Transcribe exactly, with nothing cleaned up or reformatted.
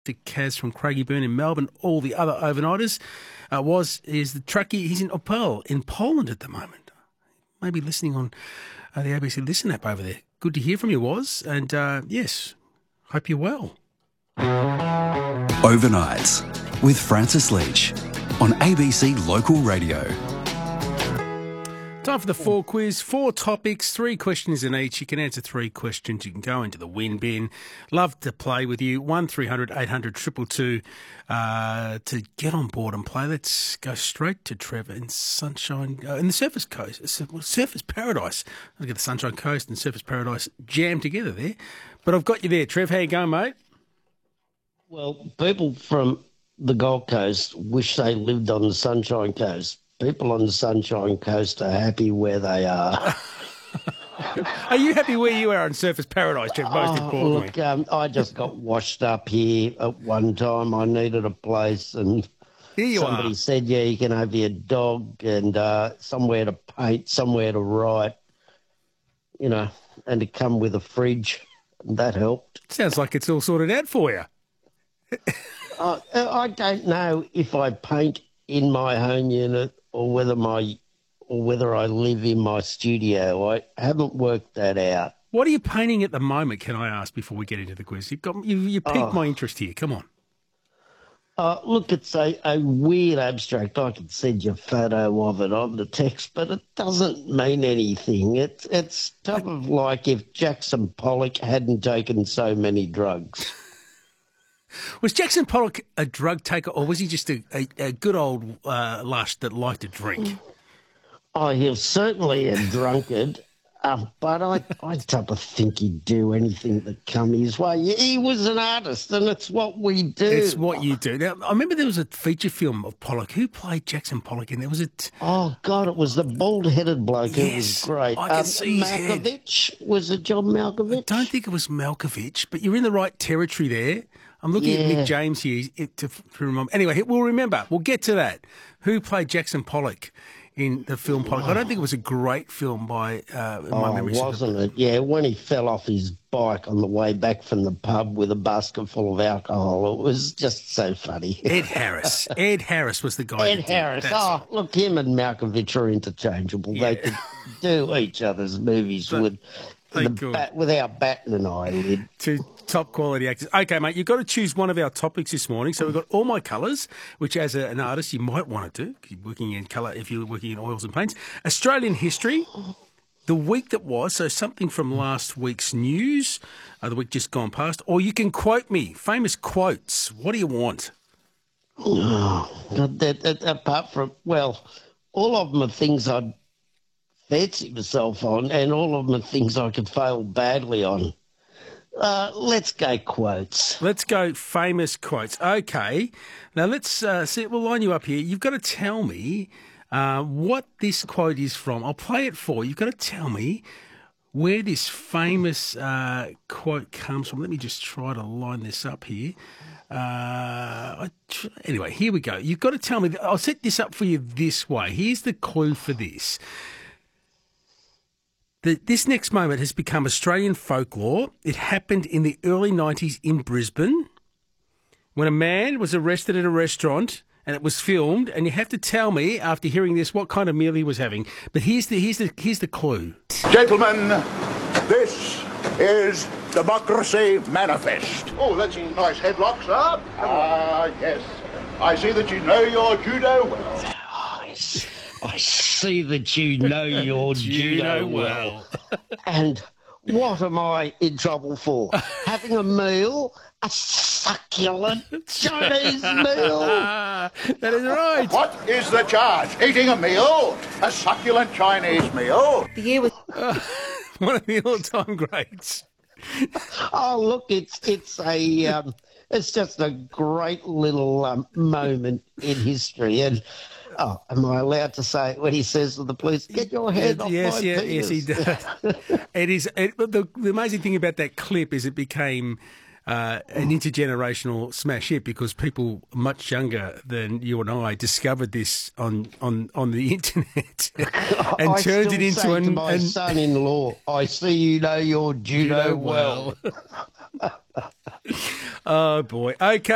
to Kaz from Craigieburn in Melbourne, all the other overnighters, uh, was is the truckie. He's in Opel in Poland at the moment. Maybe listening on uh, the A B C Listen app over there. Good to hear from you, Was. And, uh, yes, hope you're well. Overnights with Francis Leach on A B C Local Radio. Time for the four quiz. Four topics, three questions in each. You can answer three questions. You can go into the win bin. Love to play with you. one three hundred eight hundred two two two uh, to get on board and play. Let's go straight to Trevor in Sunshine, uh, in the Surfers Coast, Surfers Paradise. Look at the Sunshine Coast and Surfers Paradise jammed together there. But I've got you there, Trev. How you going, mate? Well, people from the Gold Coast wish they lived on the Sunshine Coast. People on the Sunshine Coast are happy where they are. Are you happy where you are in Surfers Paradise, Trev, most oh, importantly? Look, um, I just got washed up here at one time. I needed a place and Here you somebody are. said, yeah, you can have your dog and uh, somewhere to paint, somewhere to write, you know, and to come with a fridge. And that helped. Sounds like it's all sorted out for you. uh, I don't know if I paint in my home unit or whether my or whether I live in my studio. I haven't worked that out. What are you painting at the moment, can I ask, before we get into the quiz? You've got, you, you piqued Oh. my interest here. Come on. Uh, look, it's a, a weird abstract. I can send you a photo of it on the text, but it doesn't mean anything. It's it's type of like if Jackson Pollock hadn't taken so many drugs. Was Jackson Pollock a drug taker, or was he just a, a, a good old uh, lush that liked to drink? Oh, he was certainly a drunkard, uh, but I, I don't think he'd do anything that come his way. He was an artist, and it's what we do. It's what you do. Now, I remember there was a feature film of Pollock. Who played Jackson Pollock? And there was a... T- Oh, God, it was the bald-headed bloke who was Yes, great. I can see his head. Malkovich. Was it John Malkovich? I don't think it was Malkovich, but you're in the right territory there. I'm looking at Yeah. Mick James here it- to, to remember. Anyway, we'll remember. We'll get to that. Who played Jackson Pollock in the film Pollock? I don't think it was a great film by uh, my Oh, memory. wasn't it? Yeah, when he fell off his bike on the way back from the pub with a basket full of alcohol. It was just so funny. Ed Harris. Ed Harris was the guy. Ed that did- Harris. that's- Oh, look, him and Malkovich are interchangeable. Yeah. They could do each other's movies with, they the could. bat, without batting an eyelid. Two top quality actors. Okay, mate, you've got to choose one of our topics this morning. So we've got All My Colours, which as a, an artist you might want to do, if you're working in colour, if you're working in oils and paints. Australian history, the week that was, so something from last week's news, uh, the week just gone past, or you can quote me, famous quotes. What do you want? Oh, God, that, that, apart from, well, all of them are things I'd fancy myself on, and all of them are things I could fail badly on. Uh, let's go quotes. Let's go famous quotes. Okay. Now let's uh, see. We'll line you up here. You've got to tell me uh, what this quote is from. I'll play it for you. You've got to tell me where this famous uh, quote comes from. Let me just try to line this up here. Uh, I tr- anyway, here we go. You've got to tell me. I'll set this up for you this way. Here's the clue for this. The, this next moment has become Australian folklore. It happened in the early nineties in Brisbane when a man was arrested at a restaurant and it was filmed. And you have to tell me after hearing this what kind of meal he was having. But here's the here's the here's the clue. Gentlemen, this is Democracy Manifest. Oh, that's a nice headlock, sir. Ah, yes. I see that you know your judo well. I, s- I see that you know your judo well. And what am I in trouble for? Having a meal? A succulent Chinese meal? Ah, that is right. What is the charge? Eating a meal? A succulent Chinese meal? The year was One of the all-time greats. Oh, look, it's it's a um, it's just a great little um, moment in history. And oh, am I allowed to say it when he says to the police, "Get your head off yes, my yeah, penis"? yes, he does. It is. It, the, the amazing thing about that clip is it became uh, an intergenerational smash hit because people much younger than you and I discovered this on on, on the internet and I turned still it into say an, to my an son-in-law, "I see you know your judo, well." Oh boy. Okay.